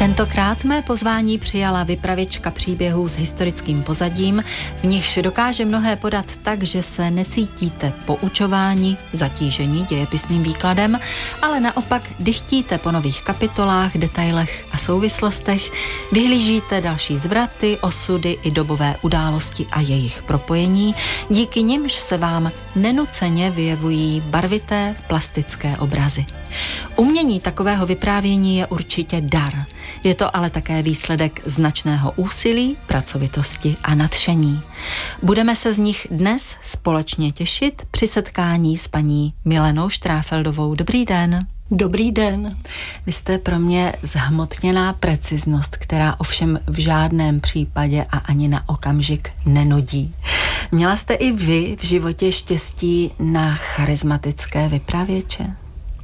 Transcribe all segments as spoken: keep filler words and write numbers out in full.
Tentokrát mé pozvání přijala vypravěčka příběhů s historickým pozadím, v nichž dokáže mnohé podat tak, že se necítíte poučováni, zatíženi dějepisným výkladem, ale naopak dychtíte po nových kapitolách, detailech a souvislostech, vyhlížíte další zvraty, osudy i dobové události a jejich propojení, díky nimž se vám nenuceně vyjevují barvité plastické obrazy. Umění takového vyprávění je určitě dar. Je to ale také výsledek značného úsilí, pracovitosti a nadšení. Budeme se z nich dnes společně těšit při setkání s paní Milenou Štráfeldovou. Dobrý den. Dobrý den. Vy jste pro mě zhmotněná preciznost, která ovšem v žádném případě a ani na okamžik nenudí. Měla jste i vy v životě štěstí na charismatické vypravěče?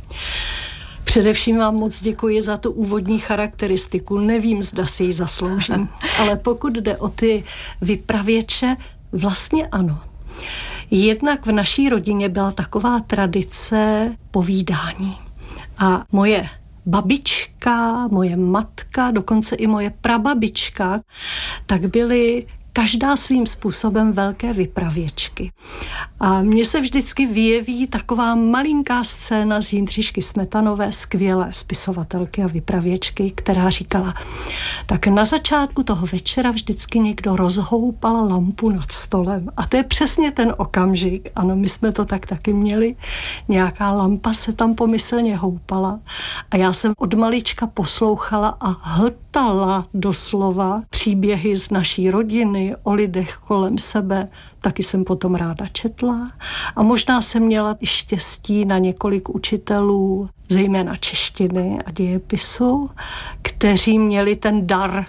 Především vám moc děkuji za tu úvodní charakteristiku. Nevím, zda si ji zasloužím, ale pokud jde o ty vypravěče, vlastně ano. Jednak v naší rodině byla taková tradice povídání. A moje babička, moje matka, dokonce i moje prababička, tak byly každá svým způsobem velké vypravěčky. A mně se vždycky vyjeví taková malinká scéna z Jindřišky Smetanové, skvělé spisovatelky a vypravěčky, která říkala, tak na začátku toho večera vždycky někdo rozhoupal lampu nad stolem. A to je přesně ten okamžik. Ano, my jsme to tak taky měli. Nějaká lampa se tam pomyslně houpala. A já jsem od malička poslouchala a hltala doslova příběhy z naší rodiny, o lidech kolem sebe, taky jsem potom ráda četla a možná jsem měla i štěstí na několik učitelů, zejména češtiny a dějepisu, kteří měli ten dar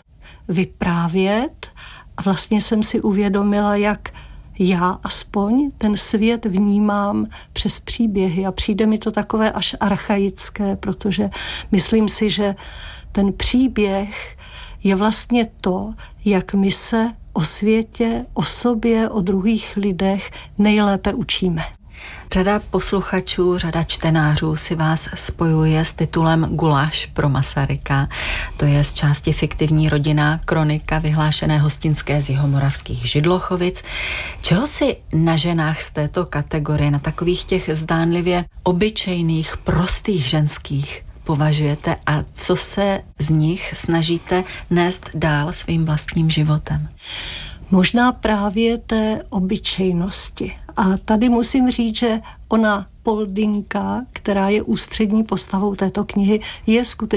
vyprávět a vlastně jsem si uvědomila, jak já aspoň ten svět vnímám přes příběhy a přijde mi to takové až archaické, protože myslím si, že ten příběh je vlastně to, jak my se o světě, o sobě, o druhých lidech nejlépe učíme. Řada posluchačů, řada čtenářů si vás spojuje s titulem Guláš pro Masaryka. To je z části fiktivní rodinná kronika vyhlášené hostinské z jihomoravských Židlochovic. Čeho si na ženách z této kategorie, na takových těch zdánlivě obyčejných, prostých ženských považujete a co se z nich snažíte nést dál svým vlastním životem? Možná právě té obyčejnosti. A tady musím říct, že ona Poldinka, která je ústřední postavou této knihy, je skutečně